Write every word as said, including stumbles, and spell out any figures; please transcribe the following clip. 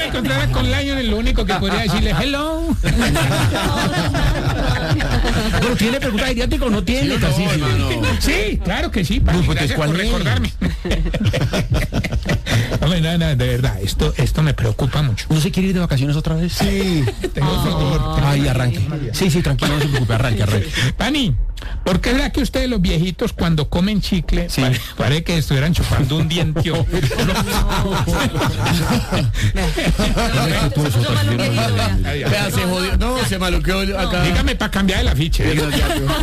encontrara con Lionel, lo único que podría decirle hello. Pero tiene pregunta de idiático, no tiene. Sí, no, no, no. Sí, claro que sí, Pani, gracias por recordarme. Hombre, nada, nada, de verdad, esto, esto me preocupa mucho. ¿No se quiere ir de vacaciones otra vez? Sí, tengo oh. favor. Ay, arranque. Sí, sí, tranquilo, no se preocupe, arranque, arranque. Pani, ¿por qué será que ustedes los viejitos cuando comen chicle sí. pare, parece que estuvieran chupando un diente? No, se maluqueó acá. Dígame para cambiar el afiche.